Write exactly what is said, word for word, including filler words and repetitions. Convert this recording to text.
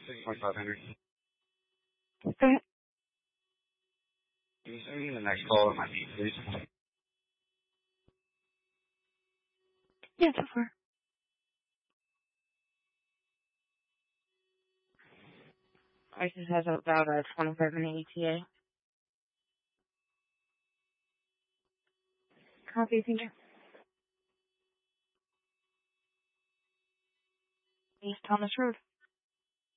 six point five hundred. Okay. Can you send me the next call on my feet, please? Yeah, so far. ISIS has about a twenty-five minute E T A. Copy, thank you. East Thomas Road.